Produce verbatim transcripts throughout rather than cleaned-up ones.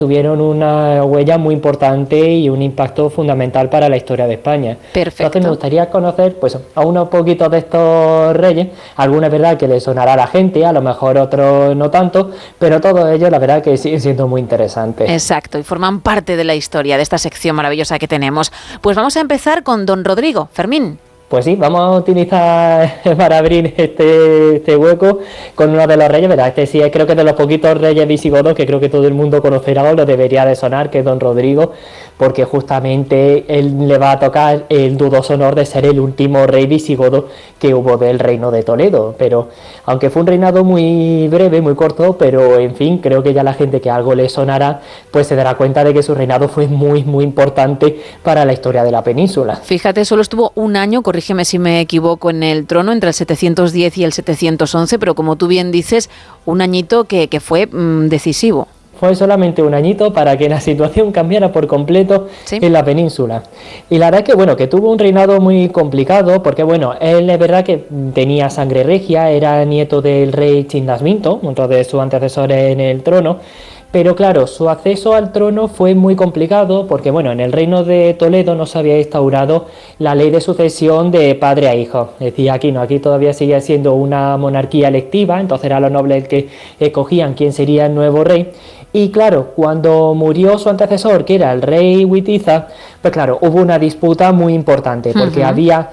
tuvieron una huella muy importante y un impacto fundamental para la historia de España. Perfecto. Entonces me gustaría conocer pues a unos poquitos de estos reyes, algunos es verdad que les sonará a la gente, a lo mejor otros no tanto, pero todos ellos la verdad que siguen siendo muy interesantes. Exacto, y forman parte de la historia de esta sección maravillosa que tenemos. Pues vamos a empezar con don Rodrigo. Fermín. Pues sí, vamos a utilizar para abrir este, este hueco con uno de los reyes, ¿verdad? Este sí es creo que de los poquitos reyes visigodos que creo que todo el mundo conocerá o lo debería de sonar, que es don Rodrigo, porque justamente él le va a tocar el dudoso honor de ser el último rey visigodo que hubo del reino de Toledo. Pero aunque fue un reinado muy breve, muy corto, pero en fin, creo que ya la gente que algo le sonará, pues se dará cuenta de que su reinado fue muy, muy importante para la historia de la península. Fíjate, solo estuvo un año, corrígeme si me equivoco, en el trono entre el setecientos diez y el setecientos once, pero como tú bien dices, un añito que, que fue mmm, decisivo. Fue solamente un añito para que la situación cambiara por completo ¿Sí? en la península. Y la verdad es que, bueno, que tuvo un reinado muy complicado, porque, bueno, él es verdad que tenía sangre regia, era nieto del rey Chindasminto, otro de sus antecesores en el trono. Pero claro, su acceso al trono fue muy complicado porque, bueno, en el reino de Toledo no se había instaurado la ley de sucesión de padre a hijo. Decía aquí, no, aquí todavía sigue siendo una monarquía electiva, entonces eran los nobles que escogían quién sería el nuevo rey. Y claro, cuando murió su antecesor, que era el rey Witiza, pues claro, hubo una disputa muy importante, porque uh-huh. había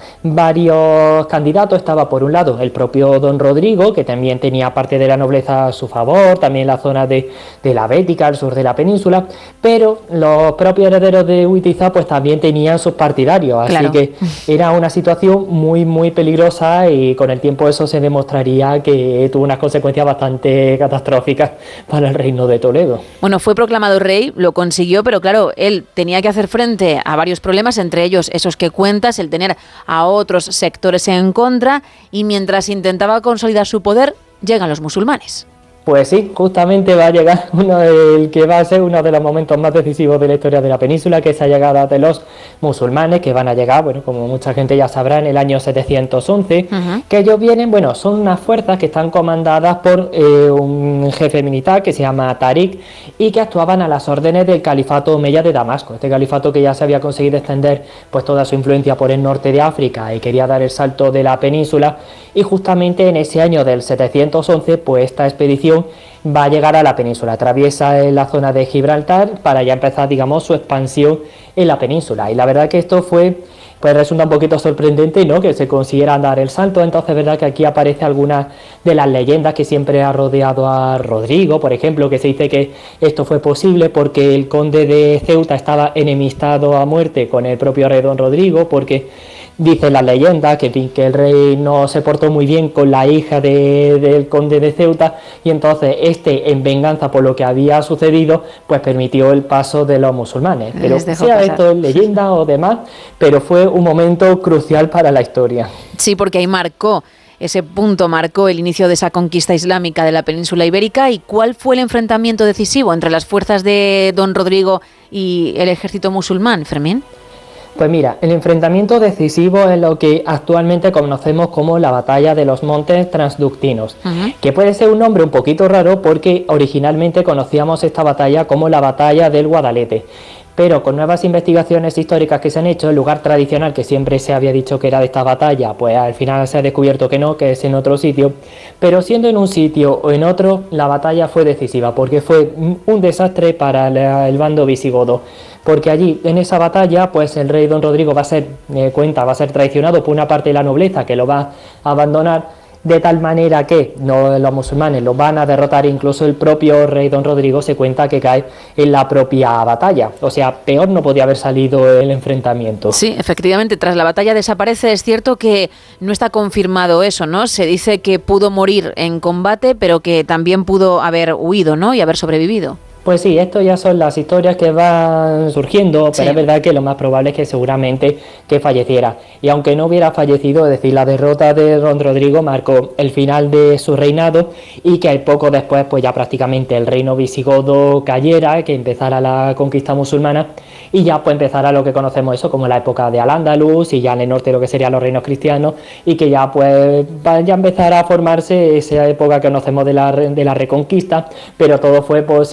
varios candidatos. Estaba por un lado el propio don Rodrigo, que también tenía parte de la nobleza a su favor, también la zona de, de la Bética, al sur de la península, pero los propios herederos de Witiza pues también tenían sus partidarios, así claro. que era una situación muy, muy peligrosa y con el tiempo eso se demostraría que tuvo unas consecuencias bastante catastróficas para el reino de Toledo. Bueno, fue proclamado rey, lo consiguió, pero claro, él tenía que hacer frente a varios problemas, entre ellos esos que cuentas, el tener a otros sectores en contra, y mientras intentaba consolidar su poder, llegan los musulmanes. Pues sí, justamente va a llegar uno del que va a ser uno de los momentos más decisivos de la historia de la península, que es la llegada de los musulmanes, que van a llegar, bueno, como mucha gente ya sabrá, en el año setecientos once, uh-huh. que ellos vienen, bueno, son unas fuerzas que están comandadas por eh, un jefe militar que se llama Tarik y que actuaban a las órdenes del califato omeya de Damasco, este califato que ya se había conseguido extender pues toda su influencia por el norte de África y quería dar el salto de la península, y justamente en ese año del setecientos once, pues esta expedición va a llegar a la península, atraviesa la zona de Gibraltar para ya empezar, digamos, su expansión en la península. Y la verdad que esto fue, pues resulta un poquito sorprendente, ¿no?, que se consiguiera dar el salto. Entonces, verdad que aquí aparece algunas de las leyendas que siempre ha rodeado a Rodrigo, por ejemplo, que se dice que esto fue posible porque el conde de Ceuta estaba enemistado a muerte con el propio rey don Rodrigo, porque dice la leyenda que, que el rey no se portó muy bien con la hija de, del conde de Ceuta, y entonces este, en venganza por lo que había sucedido, pues permitió el paso de los musulmanes. Pero sea pasar. Esto leyenda o demás, pero fue un momento crucial para la historia. Sí, porque ahí marcó, ese punto marcó el inicio de esa conquista islámica de la península ibérica. ¿Y cuál fue el enfrentamiento decisivo entre las fuerzas de don Rodrigo y el ejército musulmán, Fermín? Pues mira, el enfrentamiento decisivo es lo que actualmente conocemos como la batalla de los montes transductinos, uh-huh. que puede ser un nombre un poquito raro porque originalmente conocíamos esta batalla como la batalla del Guadalete. Pero con nuevas investigaciones históricas que se han hecho, el lugar tradicional que siempre se había dicho que era de esta batalla, pues al final se ha descubierto que no, que es en otro sitio. Pero siendo en un sitio o en otro, la batalla fue decisiva, porque fue un desastre para el bando visigodo. Porque allí, en esa batalla, pues el rey don Rodrigo va a ser, eh, cuenta, va a ser traicionado por una parte de la nobleza que lo va a abandonar, de tal manera que no, los musulmanes los van a derrotar, incluso el propio rey don Rodrigo se cuenta que cae en la propia batalla. O sea, peor no podía haber salido el enfrentamiento. Sí, efectivamente, tras la batalla desaparece. Es cierto que no está confirmado eso, ¿no? Se dice que pudo morir en combate, pero que también pudo haber huido, ¿no?, y haber sobrevivido. Pues sí, esto ya son las historias que van surgiendo, pero sí. Es verdad que lo más probable es que seguramente que falleciera. Y aunque no hubiera fallecido, es decir, la derrota de don Rodrigo marcó el final de su reinado, y que poco después pues ya prácticamente el reino visigodo cayera, que empezara la conquista musulmana, y ya pues empezara lo que conocemos eso como la época de Al-Ándalus, y ya en el norte lo que serían los reinos cristianos, y que ya pues ya empezara a formarse esa época que conocemos de la, de la reconquista, pero todo fue posible eso,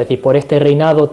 decir, por este reinado